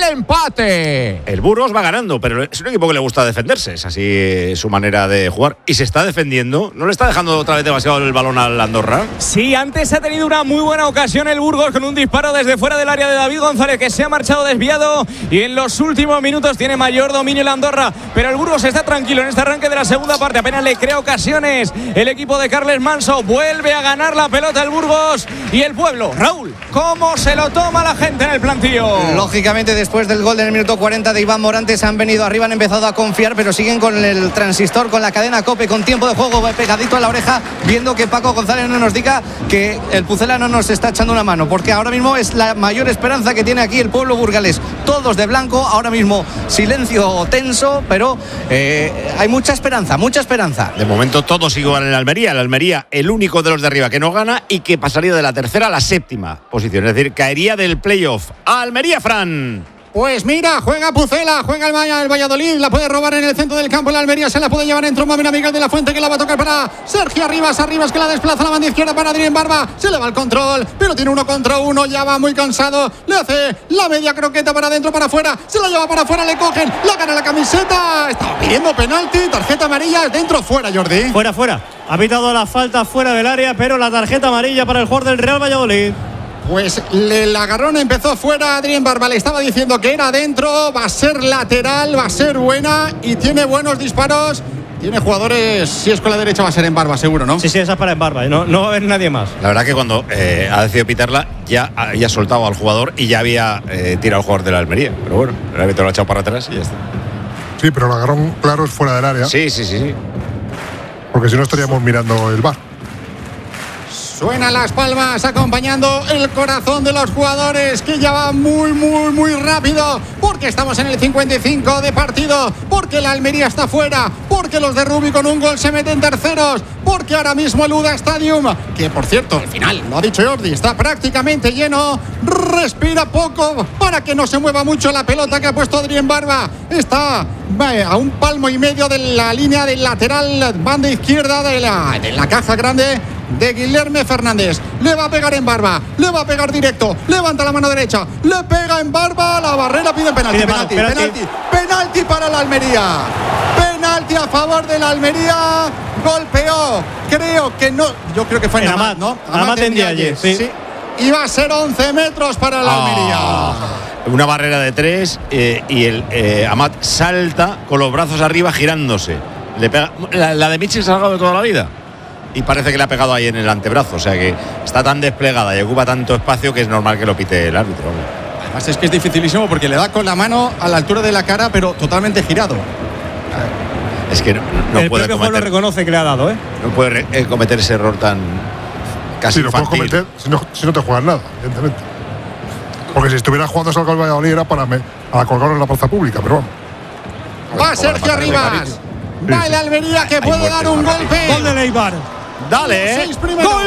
empate. El Burgos va ganando, pero es un equipo que le gusta defenderse. Es así su manera de jugar. Y se está defendiendo. ¿No le está dejando otra vez demasiado el balón al Andorra? Sí, antes ha tenido una muy buena ocasión el Burgos con un disparo desde fuera del área de David González, que se ha marchado desviado, y en los últimos minutos tiene mayor dominio el Andorra. Pero el Burgos está tranquilo en este arranque de la segunda parte. Apenas le crea ocasiones el equipo de Carles Manso. Vuelve a ganar la pelota el Burgos. Y el pueblo, Raúl, ¿cómo se lo toma la gente en el plantío? Lógicamente, después del gol del minuto 40 de Iván Morantes, han venido arriba, han empezado a confiar, pero siguen con el transistor, con la cadena COPE, con tiempo de juego pegadito a la oreja, viendo que Paco González no nos diga que el Pucela no nos está echando una mano, porque ahora mismo es la mayor esperanza que tiene aquí el pueblo burgalés. Todos de blanco, ahora mismo silencio tenso, pero hay mucha esperanza, mucha esperanza. De momento todos igual en Almería. El Almería, el único de los de arriba que no gana y que pasaría de la tercera a la séptima posición, es decir, caería del playoff. Almería, Fran. Pues mira, juega Pucela, juega el Valladolid, la puede robar en el centro del campo, la Almería se la puede llevar en tromba. Mira Miguel de la Fuente, que la va a tocar para Sergio Arribas, que la desplaza a la banda izquierda para Adrián Barba, se le va el control, pero tiene 1 contra 1, ya va muy cansado, le hace la media croqueta para adentro, para afuera, se la lleva para afuera, le cogen, la gana la camiseta, estaba pidiendo penalti, tarjeta amarilla, dentro, fuera, Jordi. Fuera, ha pitado la falta fuera del área, pero la tarjeta amarilla para el jugador del Real Valladolid. Pues el agarrón empezó fuera. Adrián Barba le estaba diciendo que era adentro. Va a ser lateral, va a ser buena y tiene buenos disparos. Tiene jugadores, si es con la derecha va a ser en Barba, seguro, ¿no? Sí, esa es para en Barba, no va a haber nadie más. La verdad que cuando ha decidido pitarla ya había soltado al jugador y ya había tirado al jugador de la Almería. Pero bueno, el árbitro lo ha echado para atrás y ya está. Sí, pero el agarrón, claro, es fuera del área. Sí. Porque si no estaríamos mirando el VAR. Suenan las palmas acompañando el corazón de los jugadores, que ya va muy rápido, porque estamos en el 55 de partido, porque la Almería está fuera, porque los de Rubi con un gol se meten terceros, porque ahora mismo el UDA Stadium, que por cierto al final lo ha dicho Jordi, está prácticamente lleno, respira poco para que no se mueva mucho la pelota que ha puesto Adrián Barba. Está a 1,5 palmos de la línea del lateral, banda izquierda de la caja grande de Guilherme Fernández. Le va a pegar en Barba, le va a pegar directo, levanta la mano derecha, le pega en Barba, la barrera pide penalti. Penalti para la Almería, penalti a favor de la Almería. Golpeó, creo que no, yo creo que fue en Amat, ¿no? Amat en Dialle, sí. Iba a ser 11 metros para la Almería. Una barrera de 3 y el Amat salta con los brazos arriba girándose. Le pega, la de Michel Salgado de toda la vida. Y parece que le ha pegado ahí en el antebrazo. O sea que está tan desplegada y ocupa tanto espacio que es normal que lo pite el árbitro. Además es que es dificilísimo porque le da con la mano a la altura de la cara, pero totalmente girado. Es que no el puede propio cometer, lo reconoce que le ha dado, ¿eh? No puede cometer ese error tan casi sí, lo puedes infantil. cometer si no te juegas nada, evidentemente. Porque si estuviera jugando Salgado al Valladolid era para colgarlo en la plaza pública, pero vamos. Va Sergio Arribas. Va el Almería, que puede dar un golpe. Gol de Leibar. Dale, ¡Gol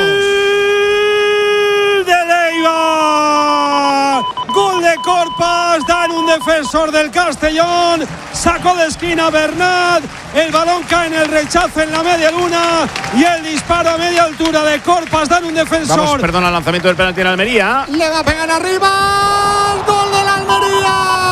de Leibar! Gol de Corpas, dan un defensor del Castellón, sacó de esquina Bernat, el balón cae en el rechazo en la media luna y el disparo a media altura de Corpas, dan un defensor. Vamos, perdona, el lanzamiento del penalti en Almería. Le va a pegar arriba. Gol de la Almería.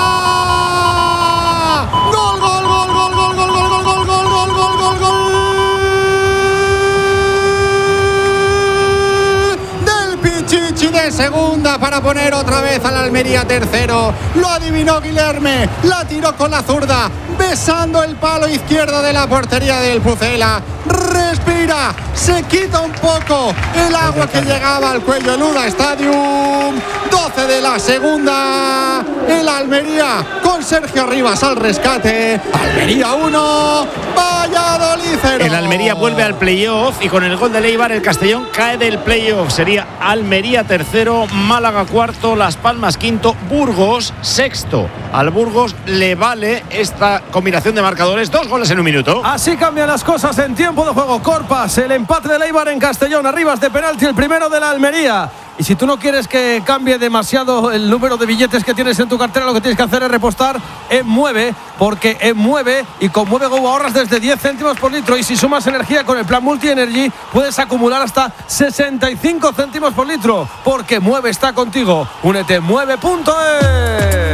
De segunda para poner otra vez a la Almería tercero. Lo adivinó Guilherme, la tiró con la zurda, besando el palo izquierdo de la portería del Pucela. Respira, se quita un poco el agua que llegaba al cuello. El UDA Stadium, 12 de la segunda. El Almería con Sergio Arribas al rescate. Almería 1, Valladolid 0. El Almería vuelve al playoff y con el gol de Leibar el Castellón cae del playoff. Sería Almería tercero, Málaga cuarto, Las Palmas quinto, Burgos sexto. Al Burgos le vale esta combinación de marcadores, 2 goles en un minuto. Así cambian las cosas en tiempo de juego. Corpas, el empate de Leibar en Castellón, Arribas de penalti, el primero de la Almería. Y si tú no quieres que cambie demasiado el número de billetes que tienes en tu cartera, lo que tienes que hacer es repostar en Mueve, porque en Mueve y con Mueve Go ahorras desde 10 céntimos por litro, y si sumas energía con el plan Multi Energy puedes acumular hasta 65 céntimos por litro, porque Mueve está contigo. Únete en mueve.es.